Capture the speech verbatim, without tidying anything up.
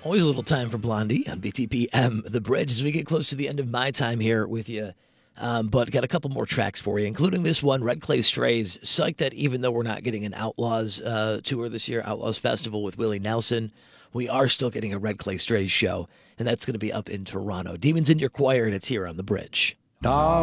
Always a little time for Blondie on B T P M, The Bridge, as we get close to the end of my time here with you. Um, but got a couple more tracks for you, including this one, Red Clay Strays. Psyched that even though we're not getting an Outlaws uh, tour this year, Outlaws Festival with Willie Nelson, we are still getting a Red Clay Strays show, and that's going to be up in Toronto. Demons in Your Choir, and it's here on The Bridge. Darling.